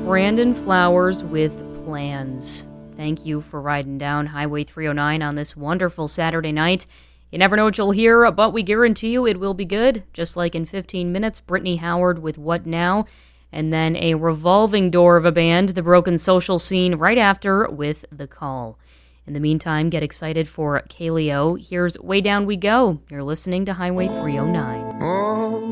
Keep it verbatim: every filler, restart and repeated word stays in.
Brandon Flowers with Plans. Thank you for riding down Highway three oh nine on this wonderful Saturday night. You never know what you'll hear, but we guarantee you it will be good. Just like in fifteen minutes, Brittany Howard with What Now? And then a revolving door of a band, The Broken Social Scene, right after with The Call. In the meantime, get excited for K L E O. Here's Way Down We Go. You're listening to Highway three oh nine.